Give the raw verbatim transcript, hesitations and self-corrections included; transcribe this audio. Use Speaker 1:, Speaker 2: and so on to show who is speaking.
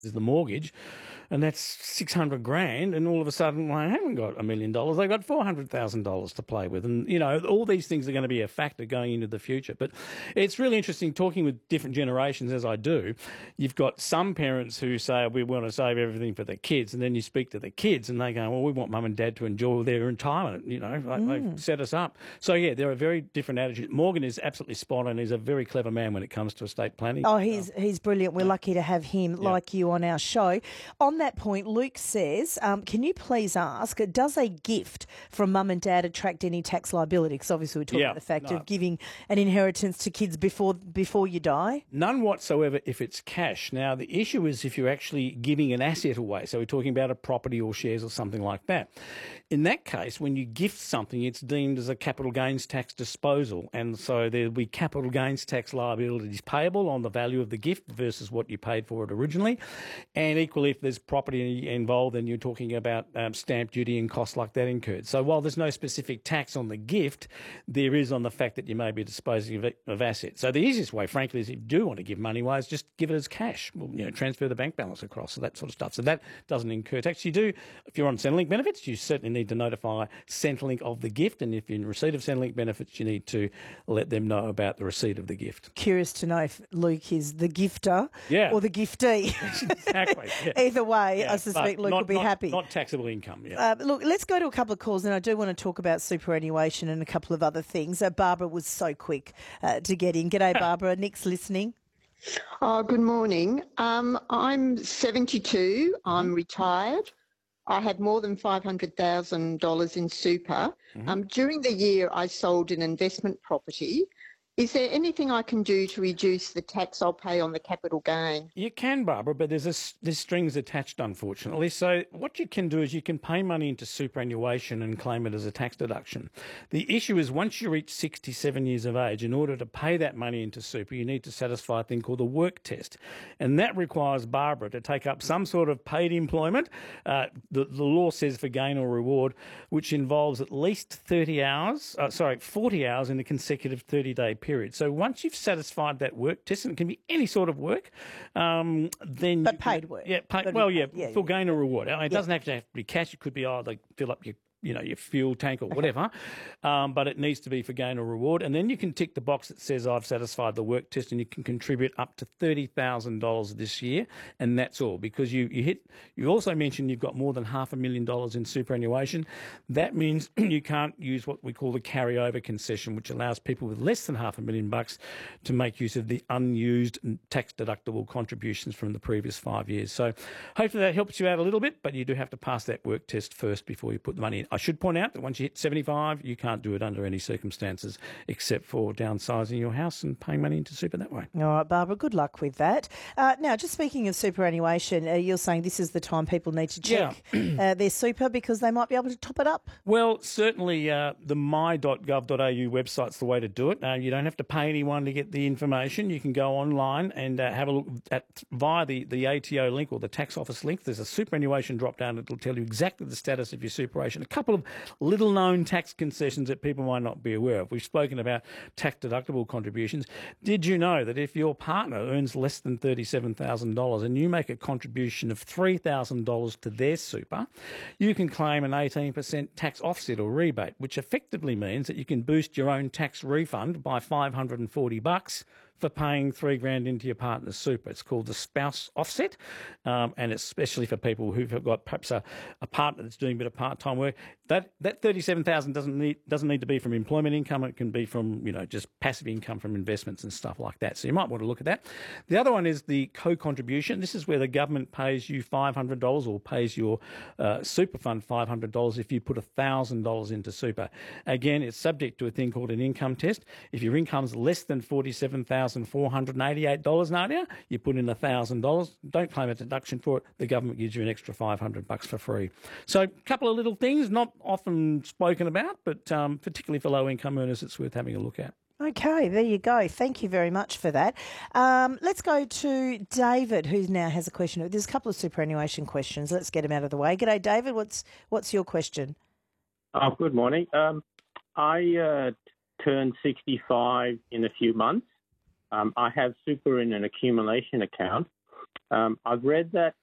Speaker 1: is the mortgage, and that's six hundred grand, and all of a sudden, well, I haven't got a million dollars, I've got four hundred thousand dollars to play with. And, you know, all these things are going to be a factor going into the future. But it's really interesting talking with different generations, as I do. You've got some parents who say, we want to save everything for the kids, and then you speak to the kids, and they go, well, we want mum and dad to enjoy their retirement, you know, like
Speaker 2: Mm.
Speaker 1: they've set us up. So, yeah, there are very different attitudes. Morgan is absolutely spot on. He's a very clever man when it comes to estate planning.
Speaker 2: Oh, he's he's brilliant. We're lucky to have him
Speaker 1: Yeah.
Speaker 2: like you on our show. On that point, Luke says, um, can you please ask, does a gift from mum and dad attract any tax liability? Because obviously we're talking
Speaker 1: Yeah,
Speaker 2: about the fact
Speaker 1: no.
Speaker 2: of giving an inheritance to kids before before you die.
Speaker 1: None whatsoever if it's cash. Now, the issue is if you're actually giving an asset away. So we're talking about a property or shares or something like that. In that case, when you gift something, it's deemed as a capital gains tax disposal. And so there'll be capital gains tax liabilities payable on the value of the gift versus what you paid for it originally. And equally, if there's property involved, then you're talking about um, stamp duty and costs like that incurred. So while there's no specific tax on the gift, there is on the fact that you may be disposing of, of assets. So the easiest way, frankly, is if you do want to give money away, is just give it as cash. Well, you know, transfer the bank balance across, so that sort of stuff. So that doesn't incur tax. You do, if you're on Centrelink benefits, you certainly need to notify Centrelink of the gift. And if you're in receipt of Centrelink benefits, you need to let them know about the receipt of the gift.
Speaker 2: Curious to know if Luke is the gifter
Speaker 1: Yeah.
Speaker 2: or the giftee.
Speaker 1: Exactly. Yeah.
Speaker 2: Either way,
Speaker 1: Yeah,
Speaker 2: I suspect
Speaker 1: but
Speaker 2: Luke
Speaker 1: not-
Speaker 2: will be
Speaker 1: not-
Speaker 2: happy.
Speaker 1: Not taxable income, yeah.
Speaker 2: Uh, look, let's go to a couple of calls, and I do want to talk about superannuation and a couple of other things. Uh, Barbara was so quick uh, to get in. G'day, Barbara. Nick's listening.
Speaker 3: Oh, good morning. Um, I'm seventy-two. I'm retired. I have more than five hundred thousand dollars in super.
Speaker 1: Mm-hmm.
Speaker 3: Um, during the year, I sold an investment property. Is there anything I can do to reduce the tax I'll pay on the capital gain?
Speaker 1: You can, Barbara, but there's a, there's strings attached, unfortunately. So what you can do is you can pay money into superannuation and claim it as a tax deduction. The issue is once you reach sixty-seven years of age, in order to pay that money into super, you need to satisfy a thing called a work test. And that requires Barbara to take up some sort of paid employment. Uh, the, the law says for gain or reward, which involves at least thirty hours, uh, sorry, forty hours in a consecutive thirty-day period. So once you've satisfied that work test, and it can be any sort of work, um, then...
Speaker 2: But
Speaker 1: you
Speaker 2: paid
Speaker 1: can-
Speaker 2: work.
Speaker 1: Yeah, pay,
Speaker 2: Gotta be
Speaker 1: well, yeah,
Speaker 2: paid. Yeah,
Speaker 1: for
Speaker 2: yeah.
Speaker 1: gain or reward. I mean, it doesn't have to, have to be cash. It could be, oh, they fill up your you know, your fuel tank or whatever, um, but it needs to be for gain or reward. And then you can tick the box that says I've satisfied the work test, and you can contribute up to thirty thousand dollars this year, and that's all. Because you, you hit, you also mentioned you've got more than half a million dollars in superannuation. That means you can't use what we call the carryover concession, which allows people with less than half a million bucks to make use of the unused tax deductible contributions from the previous five years. So hopefully that helps you out a little bit, but you do have to pass that work test first before you put the money in. I should point out that once you hit seventy-five, you can't do it under any circumstances except for downsizing your house and paying money into super that way.
Speaker 2: All right, Barbara, good luck with that. Uh, now, just speaking of superannuation, uh, you're saying this is the time people need to check uh, their super because they might be able to top it up?
Speaker 1: Well, certainly uh, the my dot gov dot a u website's the way to do it. Uh, you don't have to pay anyone to get the information. You can go online and uh, have a look at via the, the A T O link or the tax office link. There's a superannuation drop-down that will tell you exactly the status of your superannuation. A couple of little-known tax concessions that people might not be aware of. We've spoken about tax-deductible contributions. Did you know that if your partner earns less than thirty-seven thousand dollars and you make a contribution of three thousand dollars to their super, you can claim an eighteen percent tax offset or rebate, which effectively means that you can boost your own tax refund by five hundred forty bucks for paying three grand into your partner's super. It's called the spouse offset, um, and it's especially for people who've got perhaps a, a partner that's doing a bit of part-time work. That that thirty-seven thousand doesn't need doesn't need to be from employment income. It can be from you know just passive income from investments and stuff like that. So you might want to look at that. The other one is the co-contribution. This is where the government pays you five hundred dollars or pays your uh, super fund five hundred dollars if you put one thousand dollars into super. Again, it's subject to a thing called an income test. If your income's less than forty-seven thousand four hundred eighty-eight dollars, Nadia, you put in one thousand dollars. Don't claim a deduction for it. The government gives you an extra five hundred bucks for free. So a couple of little things, not often spoken about, but um, particularly for low-income earners, it's worth having a look at.
Speaker 2: Okay, there you go. Thank you very much for that. Um, let's go to David, who now has a question. There's a couple of superannuation questions. Let's get them out of the way. G'day, David. What's what's your question?
Speaker 4: Oh, good morning. Um, I uh, turned sixty-five in a few months. Um, I have super in an accumulation account. Um, I've read that